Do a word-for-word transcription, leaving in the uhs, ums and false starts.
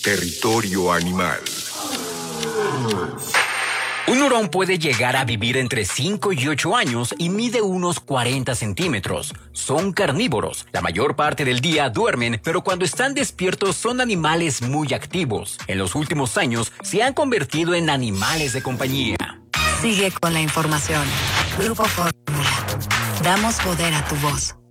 Territorio Animal. Un hurón puede llegar a vivir entre cinco y ocho años y mide unos cuarenta centímetros. Son carnívoros. La mayor parte del día duermen, pero cuando están despiertos son animales muy activos. En los últimos años se han convertido en animales de compañía. Sigue con la información. Grupo Fórmula. Damos poder a tu voz.